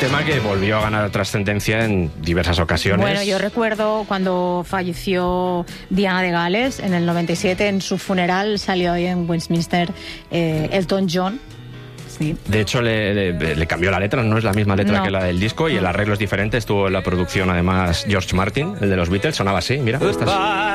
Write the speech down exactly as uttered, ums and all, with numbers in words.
tema que volvió a ganar trascendencia en diversas ocasiones. Bueno, yo recuerdo cuando falleció Diana de Gales en el noventa y siete, en su funeral salió ahí en Westminster eh, Elton John. Sí. De hecho, le, le, le cambió la letra, no es la misma letra no. que la del disco, y el arreglo es diferente. Estuvo en la producción, además, George Martin, el de los Beatles, sonaba así, mira.